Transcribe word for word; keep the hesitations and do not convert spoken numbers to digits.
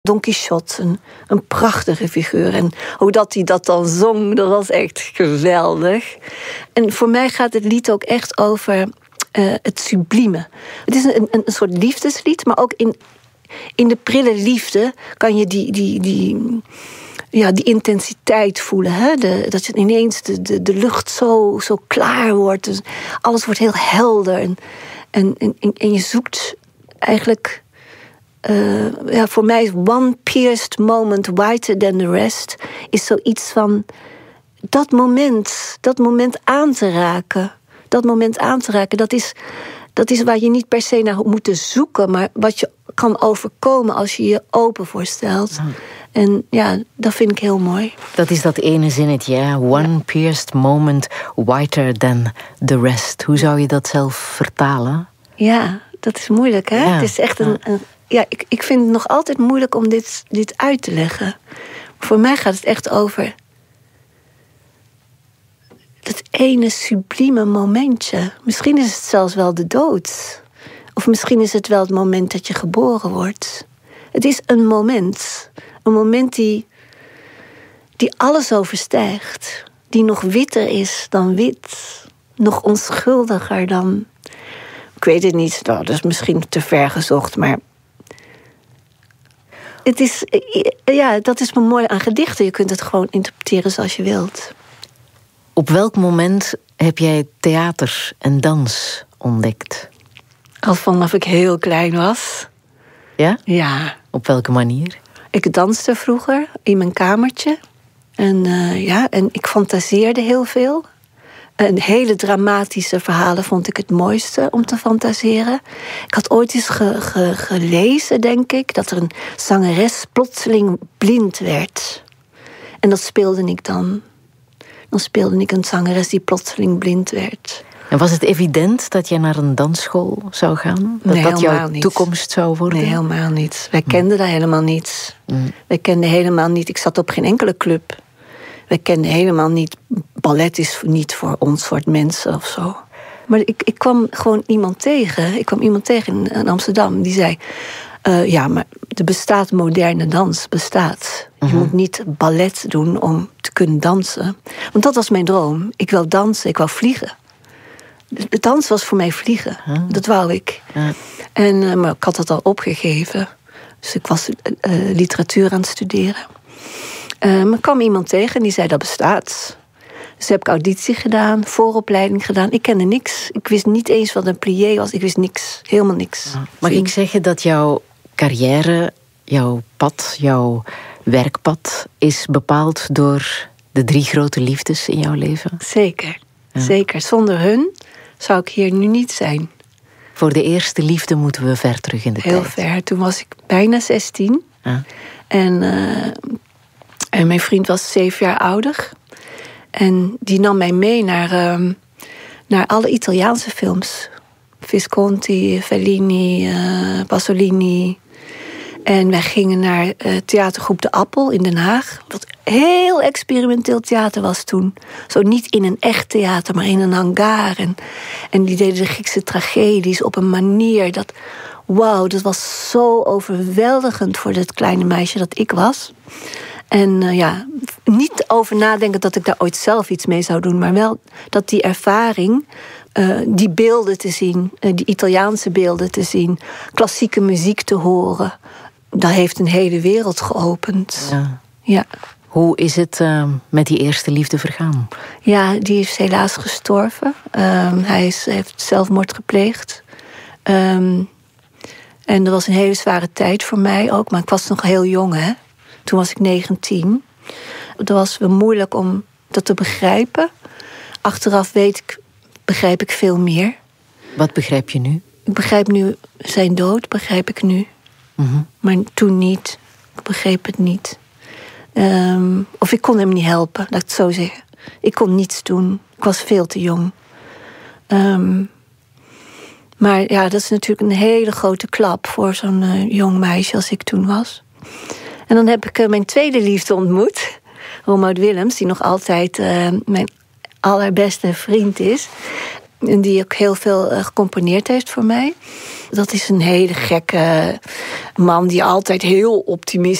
Don Quixote, een, een prachtige figuur. En hoe dat hij dat dan zong, dat was echt geweldig. En voor mij gaat het lied ook echt over uh, het sublieme. Het is een, een, een soort liefdeslied, maar ook in, in de prille liefde kan je die, die, die, ja, die intensiteit voelen. Hè? De, dat je ineens de, de, de lucht zo, zo klaar wordt. Dus alles wordt heel helder. En, en, en, en je zoekt eigenlijk... Uh, ja, voor mij is one pierced moment whiter than the rest... is zoiets van dat moment, dat moment aan te raken. Dat moment aan te raken, dat is, dat is waar je niet per se naar moet zoeken... maar wat je kan overkomen als je je open voorstelt. Ja. En ja, dat vind ik heel mooi. Dat is dat ene zinnetje, hè? One ja. pierced moment whiter than the rest. Hoe zou je dat zelf vertalen? Ja, dat is moeilijk, hè? Ja. Het is echt een... een Ja, ik, ik vind het nog altijd moeilijk om dit, dit uit te leggen. Voor mij gaat het echt over... dat ene sublieme momentje. Misschien is het zelfs wel de dood. Of misschien is het wel het moment dat je geboren wordt. Het is een moment. Een moment die, die alles overstijgt. Die nog witter is dan wit. Nog onschuldiger dan... Ik weet het niet, nou, dat is misschien te ver gezocht, maar... Het is, ja, dat is me mooi aan gedichten. Je kunt het gewoon interpreteren zoals je wilt. Op welk moment heb jij theater en dans ontdekt? Al vanaf ik heel klein was. Ja? Ja. Op welke manier? Ik danste vroeger in mijn kamertje. En, uh, ja, en ik fantaseerde heel veel. En hele dramatische verhalen vond ik het mooiste om te fantaseren. Ik had ooit eens ge, ge, gelezen, denk ik... dat er een zangeres plotseling blind werd. En dat speelde ik dan. Dan speelde ik een zangeres die plotseling blind werd. En was het evident dat jij naar een dansschool zou gaan? Dat nee, dat jouw niet. toekomst zou worden? Nee, helemaal niet. Wij kenden daar helemaal niets. Mm. Wij kenden helemaal niet... Ik zat op geen enkele club... We kenden helemaal niet... Ballet is niet voor ons soort mensen of zo. Maar ik, ik kwam gewoon iemand tegen. Ik kwam iemand tegen in, in Amsterdam. Die zei... Uh, ja, maar er bestaat moderne dans. Bestaat. Uh-huh. Je moet niet ballet doen om te kunnen dansen. Want dat was mijn droom. Ik wou dansen, ik wou vliegen. De dans was voor mij vliegen. Uh-huh. Dat wou ik. Uh-huh. En, uh, maar ik had het al opgegeven. Dus ik was uh, literatuur aan het studeren. Uh, maar kwam iemand tegen en die zei dat bestaat. Dus heb ik auditie gedaan, vooropleiding gedaan. Ik kende niks. Ik wist niet eens wat een plié was. Ik wist niks, helemaal niks. Ja. Mag ik zeggen dat jouw carrière, jouw pad, jouw werkpad... is bepaald door de drie grote liefdes in jouw leven? Zeker, ja. Zeker. Zonder hun zou ik hier nu niet zijn. Voor de eerste liefde moeten we ver terug in de Heel tijd. Heel ver. Toen was ik bijna zestien. Ja. En... Uh, En mijn vriend was zeven jaar ouder. En die nam mij mee naar, um, naar alle Italiaanse films. Visconti, Fellini, uh, Pasolini. En wij gingen naar uh, theatergroep De Appel in Den Haag. Wat heel experimenteel theater was toen. Zo niet in een echt theater, maar in een hangar. En, en die deden de Griekse tragedies op een manier dat... Wauw, dat was zo overweldigend voor dat kleine meisje dat ik was... En uh, ja, niet over nadenken dat ik daar ooit zelf iets mee zou doen... maar wel dat die ervaring, uh, die beelden te zien... Uh, die Italiaanse beelden te zien, klassieke muziek te horen... dat heeft een hele wereld geopend. Ja. Ja. Hoe is het uh, met die eerste liefde vergaan? Ja, die is helaas gestorven. Um, hij is, heeft zelfmoord gepleegd. Um, en dat was een hele zware tijd voor mij ook. Maar ik was nog heel jong, hè. Toen was ik negentien. Het was wel moeilijk om dat te begrijpen. Achteraf weet ik, begrijp ik veel meer. Wat begrijp je nu? Ik begrijp nu zijn dood, begrijp ik nu. Mm-hmm. Maar toen niet. Ik begreep het niet. Um, of ik kon hem niet helpen, laat ik het zo zeggen. Ik kon niets doen. Ik was veel te jong. Um, maar ja, dat is natuurlijk een hele grote klap... voor zo'n uh, jong meisje als ik toen was. En dan heb ik uh, mijn tweede liefde ontmoet. Romuald Willems, die nog altijd uh, mijn allerbeste vriend is. En die ook heel veel uh, gecomponeerd heeft voor mij. Dat is een hele gekke man die altijd heel optimistisch